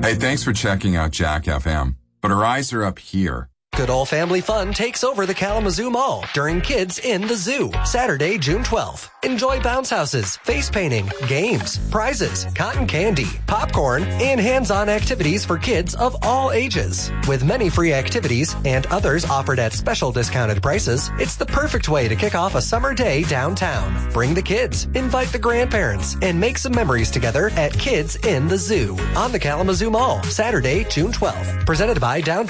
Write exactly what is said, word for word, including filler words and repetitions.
Hey, thanks for checking out Jack F M. But our eyes are up here. Good Old Family Fun takes over the Kalamazoo Mall during Kids in the Zoo, Saturday, June twelfth. Enjoy bounce houses, face painting, games, prizes, cotton candy, popcorn, and hands-on activities for kids of all ages. With many free activities and others offered at special discounted prices, it's the perfect way to kick off a summer day downtown. Bring the kids, invite the grandparents, and make some memories together at Kids in the Zoo on the Kalamazoo Mall, Saturday, June twelfth. Presented by Downtown